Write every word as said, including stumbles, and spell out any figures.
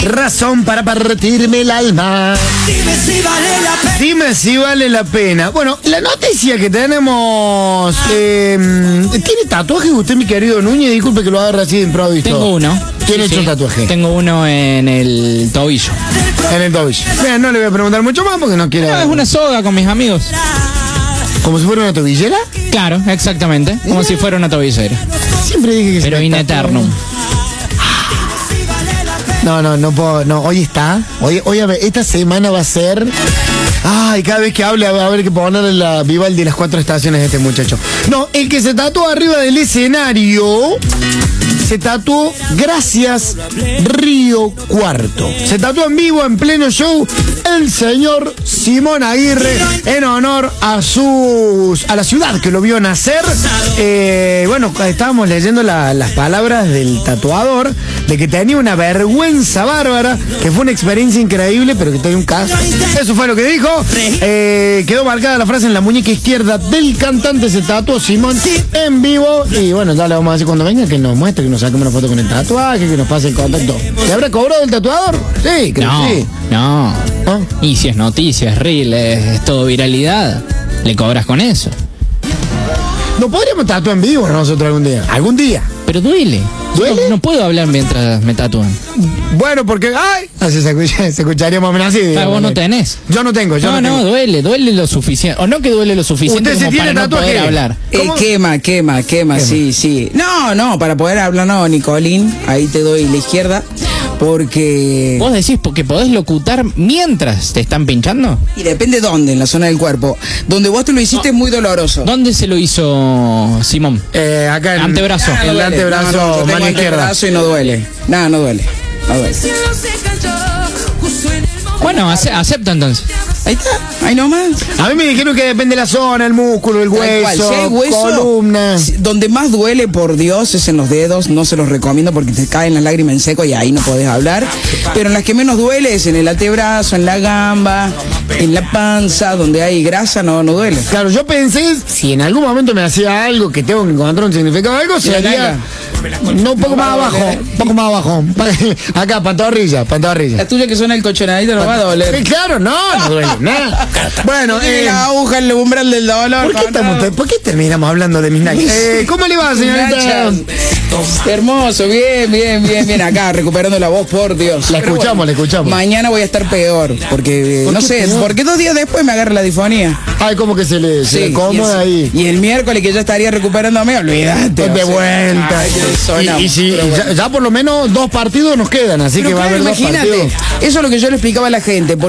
razón para partirme el alma. Dime si vale la pena. Dime si vale la pena. Bueno, la noticia que tenemos... Eh, ¿Tiene tatuajes usted, mi querido Núñez? Disculpe que lo agarre así de improviso. Tengo uno. ¿Tiene Sí, hecho sí. tatuaje? Tengo uno en el tobillo. En el tobillo. Bien, no le voy a preguntar mucho más porque no quiero... No, es una soga con mis amigos. ¿Como si fuera una tobillera? Claro, exactamente. Como si fuera una tobillera. Siempre dije que... Pero se in me eternum. No, no, no puedo, no, hoy está, hoy, hoy a ver, esta semana va a ser, ay, cada vez que hable va a haber que ponerle la Vivaldi de las cuatro estaciones de este muchacho. No, el que se tatuó arriba del escenario, se tatuó Gracias Río Cuarto. Se tatuó en vivo, en pleno show, el señor Simón Aguirre, en honor a sus, a la ciudad que lo vio nacer. Eh, bueno, estábamos leyendo la, las palabras del tatuador, de que tenía una vergüenza bárbara, que fue una experiencia increíble, pero que tenía un caso. Eso fue lo que dijo. Eh, quedó marcada la frase en la muñeca izquierda del cantante, se tatuó Simón en vivo. Y bueno, ya le vamos a decir cuando venga que nos muestre, que nos saquemos una foto con el tatuaje, que nos pase el contacto. ¿Le habrá cobrado el tatuador? Sí, creo No, que sí. no. ¿Ah? Y si es noticias, reel, es, es todo viralidad, le cobras con eso. ¿No podríamos tatuar en vivo nosotros algún día? ¿Algún día? Pero duele. ¿Duele? No, no puedo hablar mientras me tatúan. Bueno, porque... ¡Ay! Así se, escucha, se escucharía más o menos así. Ah, vos no tenés. Yo no tengo, yo No, no, no, tengo. duele, duele lo suficiente. O no que duele lo suficiente ¿Usted sí como tiene para no tatuaje? poder hablar. Eh, ¿Cómo? quema, quema, quema, sí, sí. No, no, para poder hablar, no, Nicolín, ahí te doy la izquierda, porque... ¿Vos decís porque podés locutar mientras te están pinchando? Y depende dónde, en la zona del cuerpo. Donde vos te lo hiciste es muy doloroso. ¿Dónde se lo hizo Simón? Eh, acá en... Antebrazo. Ah, no el duele. antebrazo, No, no, yo tengo mano izquierda. antebrazo y no duele. Nada, no duele. No duele. Bueno, ace- acepto entonces. Ahí está, ahí nomás. A mí me dijeron que depende de la zona, el músculo, el Tal cual. hueso, Si hay hueso, columna. si- donde más duele, por Dios, es en los dedos. No se los recomiendo porque te caen las lágrimas en seco y ahí no podés hablar. Pero en las que menos duele es en el antebrazo, en la gamba, en la panza, donde hay grasa, no, no duele. Claro, yo pensé, si en algún momento me hacía algo que tengo que encontrar un significado de algo, Y la sería... nalga. No, un poco más abajo, un poco más abajo. Acá, pantorrilla, pantorrilla. La tuya que suena el cochonadito no va a Sí, doler. claro, no, no duele nada. Bueno, Tiene eh, la aguja en el umbral del dolor. ¿por qué, estamos, ¿por qué terminamos hablando de mis nachas? Eh, ¿Cómo le va, señorita? Nachas. Hermoso, bien, bien, bien, bien. Acá, recuperando la voz, por Dios. La Pero escuchamos, la escuchamos. Mañana voy a estar peor, porque, eh, ¿Por no qué sé, peor? porque dos días después me agarra la disfonía. Ay, como que se le, se le Sí, acomoda y, el, ahí. y el miércoles que ya estaría recuperándome, olvídate. De o sea, vuelta. ay, qué zona, Y, y si pero bueno. ya, ya por lo menos dos partidos nos quedan, así Pero que va a claro, haber dos imagínate, partidos. eso es lo que yo le explicaba a la gente.